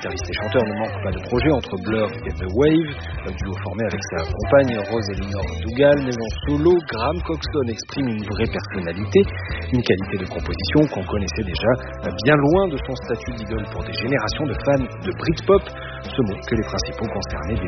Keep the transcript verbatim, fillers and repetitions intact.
guitariste et chanteur ne manque pas de projets entre Blur et The Wave, un duo formé avec sa compagne Rose Elinor Dougal, mais en solo, Graham Coxon exprime une vraie personnalité, une qualité de composition qu'on connaissait déjà, bien loin de son statut d'idole pour des générations de fans de Britpop, ce mot que les principaux concernés